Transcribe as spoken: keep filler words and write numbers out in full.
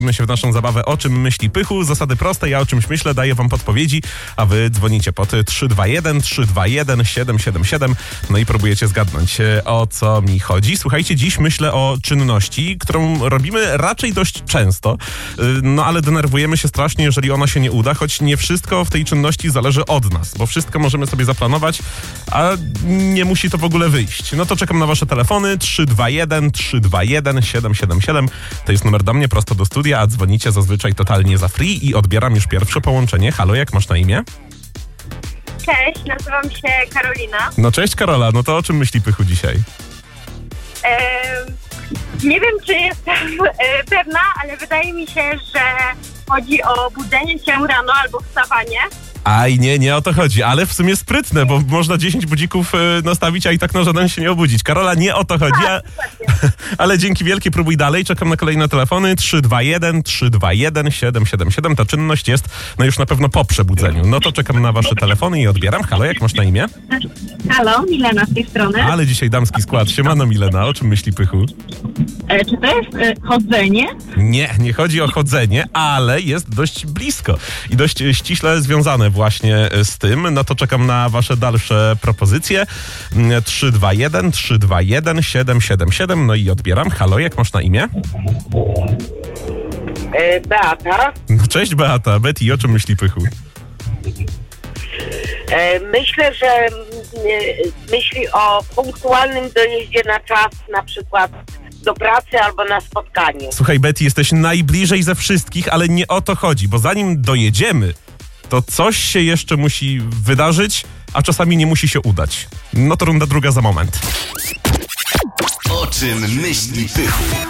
My się w naszą zabawę O czym myśli Pychu. Zasady proste, ja o czymś myślę, daję wam podpowiedzi, a wy dzwonicie pod trzy dwa jeden trzy dwa jeden siedem siedem siedem, no i próbujecie zgadnąć, o co mi chodzi. Słuchajcie, dziś myślę o czynności, którą robimy raczej dość często, no ale denerwujemy się strasznie, jeżeli ona się nie uda, choć nie wszystko w tej czynności zależy od nas, bo wszystko możemy sobie zaplanować, a nie musi to w ogóle wyjść. No to czekam na wasze telefony trzy dwa jeden trzy dwa jeden siedem siedem siedem, to jest numer do mnie prosto do studia, a dzwonicie zazwyczaj totalnie za free i odbieram już pierwsze połączenie. Halo, jak masz na imię? Cześć, nazywam się Karolina. No cześć Karola, no to o czym myśli Pychu dzisiaj? Ehm, nie wiem, czy jestem e, pewna, ale wydaje mi się, że chodzi o budzenie się rano albo wstawanie. Aj, nie, nie o to chodzi, ale w sumie sprytne, bo można dziesięć budzików y, nastawić, a i tak na żaden się nie obudzić. Karola, nie o to chodzi, a... ale dzięki wielkie, próbuj dalej, czekam na kolejne telefony trzy dwa jeden trzy dwa jeden siedem siedem siedem, ta czynność jest no już na pewno po przebudzeniu. No to czekam na wasze telefony i odbieram. Halo, jak masz na imię? Halo, Milena z tej strony. Ale dzisiaj damski skład. Siemano Milena, o czym myśli Pychu? E, czy to jest e, chodzenie? Nie, nie chodzi o chodzenie, ale jest dość blisko i dość ściśle związane właśnie z tym. No to czekam na wasze dalsze propozycje. trzy dwa jeden trzy dwa jeden siedem siedem siedem, no i odbieram. Halo, jak masz na imię? E, Beata. No cześć Beata. Betty, o czym myśli Pychu? E, myślę, że e, myśli o punktualnym dojeździe na czas, na przykład do pracy albo na spotkanie. Słuchaj Betty, jesteś najbliżej ze wszystkich, ale nie o to chodzi, bo zanim dojedziemy, to coś się jeszcze musi wydarzyć, a czasami nie musi się udać. No to runda druga za moment. O czym myśli Pychu?